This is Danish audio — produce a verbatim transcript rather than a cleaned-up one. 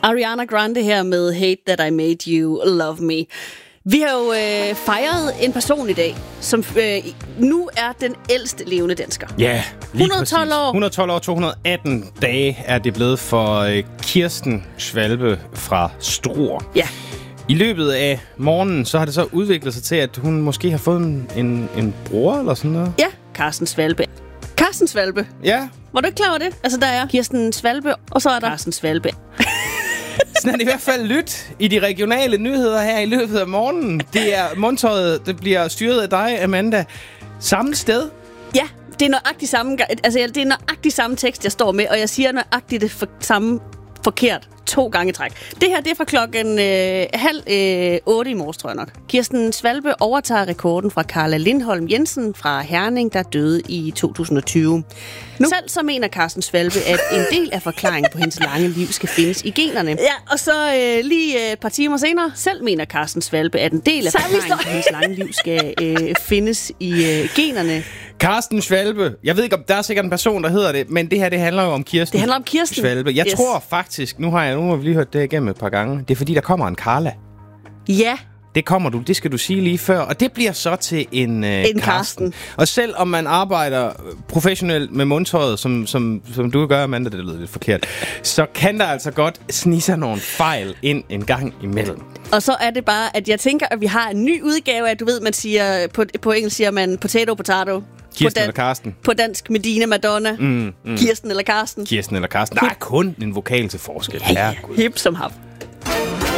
Ariana Grande her med Hate That I Made You Love Me. Vi har jo øh, fejret en person i dag, som øh, nu er den ældste levende dansker. Ja, lige et hundrede og tolv præcis. år. et hundrede og tolv år, to hundrede og atten dage er det blevet for øh, Kirsten Schwalbe fra Struer. Ja. I løbet af morgenen, så har det så udviklet sig til, at hun måske har fået en, en, en bror eller sådan noget. Ja, Carsten Schwalbe. Carsten Schwalbe. Ja. Var du ikke klar over det? Altså, der er Kirsten Schwalbe, og så er der Carsten Schwalbe. Sådan er det i hvert fald lyt i de regionale nyheder her i løbet af morgenen. Det er mundtøjet, det bliver styret af dig, Amanda. Samme sted. Ja, det er nøjagtigt samme, altså, det er nøjagtigt samme tekst, jeg står med, og jeg siger nøjagtigt det for, samme forkert to gange i træk. Det her, det er fra klokken øh, halv øh, otte i morges, tror jeg nok. Kirsten Schwalbe overtager rekorden fra Carla Lindholm Jensen fra Herning, der døde i to tusind og tyve. Nu. Selv så mener Carsten Schwalbe, at en del af forklaringen på hendes lange liv skal findes i generne. Ja, og så øh, lige et par timer senere, selv mener Carsten Schwalbe, at en del af forklaringen på hendes lange liv skal øh, findes i øh, generne. Carsten Schwalbe. Jeg ved ikke, om der er sikkert en person, der hedder det, men det her, det handler jo om Kirsten. Det handler om Kirsten. Schwalbe. Jeg yes. tror faktisk, nu har jeg nu har vi lige hørt det igennem et par gange, det er fordi, der kommer en Carla. Ja. Det kommer du, det skal du sige lige før, og det bliver så til en, øh, en Carsten. Carsten. Og selv om man arbejder professionelt med mundtøjet, som, som, som du gør, Amanda, det lyder lidt forkert, så kan der altså godt snige sig nogle fejl ind en gang imellem. Og så er det bare, at jeg tænker, at vi har en ny udgave af, du ved, man siger, på, på engelsk siger man potato, potato. Kirsten eller Carsten. På dansk Medina Madonna. Mm, mm. Kirsten eller Carsten. Kirsten eller Carsten. Der er kun en vokal til forskel. Ja, ja. Hip som hap.